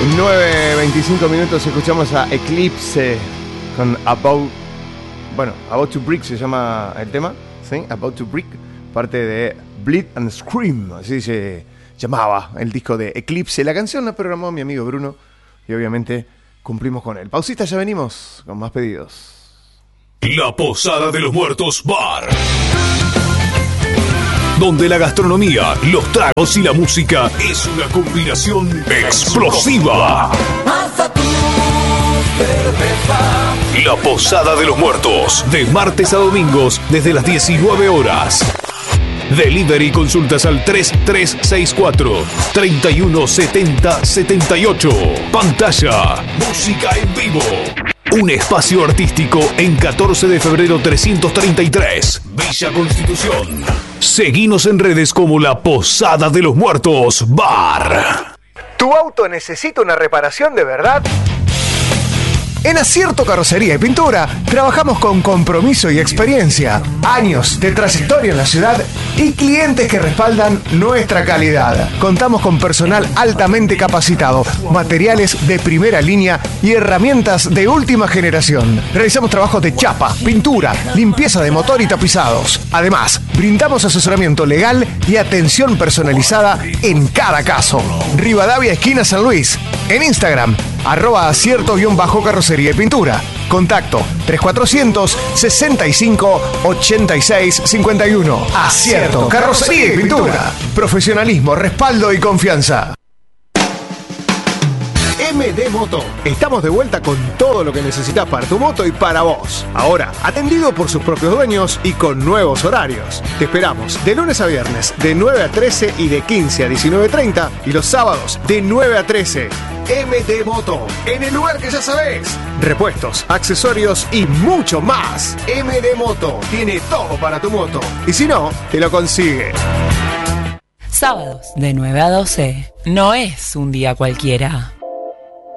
9:25 minutos escuchamos a Eclipse con About to Break se llama el tema, ¿sí? About to Break, parte de Bleed and Scream, así se llamaba el disco de Eclipse. La canción la programó mi amigo Bruno y obviamente cumplimos con él. Pausita, ya venimos con más pedidos. La Posada de los Muertos Bar, donde la gastronomía, los tragos y la música es una combinación explosiva. La Posada de los Muertos, de martes a domingos desde las 19 horas. Delivery y consultas al 3364-317078. Pantalla, música en vivo. Un espacio artístico en 14 de febrero 333, Villa Constitución. Seguinos en redes como La Posada de los Muertos Bar. ¿Tu auto necesita una reparación de verdad? En Acierto Carrocería y Pintura trabajamos con compromiso y experiencia, años de trayectoria en la ciudad y clientes que respaldan nuestra calidad. Contamos con personal altamente capacitado, materiales de primera línea y herramientas de última generación. Realizamos trabajos de chapa, pintura, limpieza de motor y tapizados. Además, brindamos asesoramiento legal y atención personalizada en cada caso. Rivadavia, esquina San Luis. En Instagram, @acierto_carrocería y pintura. Contacto 3400 65 86 51. Acierto Carrocería y Pintura. Profesionalismo, respaldo y confianza. MD Moto. Estamos de vuelta con todo lo que necesitas para tu moto y para vos. Ahora, atendido por sus propios dueños y con nuevos horarios. Te esperamos de lunes a viernes de 9 a 13 y de 15 a 19:30 y los sábados de 9 a 13. MD Moto, en el lugar que ya sabés. Repuestos, accesorios y mucho más. MD Moto tiene todo para tu moto. Y si no, te lo consigue. Sábados de 9 a 12 no es un día cualquiera.